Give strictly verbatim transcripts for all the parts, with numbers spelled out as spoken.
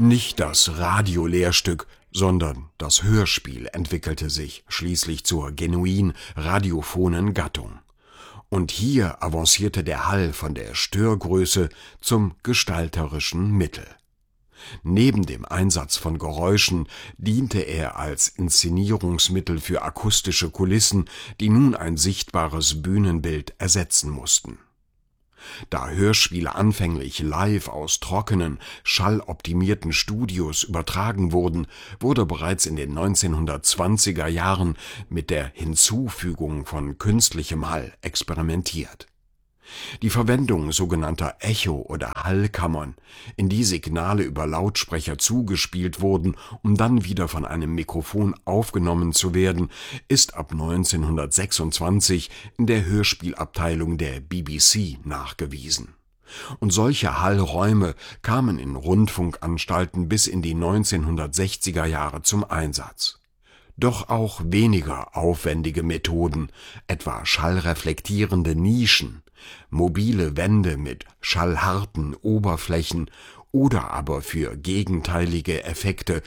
Nicht das Radiolehrstück, sondern das Hörspiel entwickelte sich schließlich zur genuin radiophonen Gattung. Und hier avancierte der Hall von der Störgröße zum gestalterischen Mittel. Neben dem Einsatz von Geräuschen diente er als Inszenierungsmittel für akustische Kulissen, die nun ein sichtbares Bühnenbild ersetzen mussten. Da Hörspiele anfänglich live aus trockenen, schalloptimierten Studios übertragen wurden, wurde bereits in den neunzehnhundertzwanziger Jahren mit der Hinzufügung von künstlichem Hall experimentiert. Die Verwendung sogenannter Echo- oder Hallkammern, in die Signale über Lautsprecher zugespielt wurden, um dann wieder von einem Mikrofon aufgenommen zu werden, ist ab neunzehnhundertsechsundzwanzig in der Hörspielabteilung der B B C nachgewiesen. Und solche Hallräume kamen in Rundfunkanstalten bis in die neunzehnhundertsechziger Jahre zum Einsatz. Doch auch weniger aufwendige Methoden, etwa schallreflektierende Nischen, mobile Wände mit schallharten Oberflächen oder aber für gegenteilige Effekte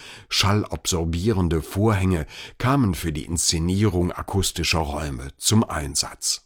schallabsorbierende Vorhänge kamen für die Inszenierung akustischer Räume zum Einsatz.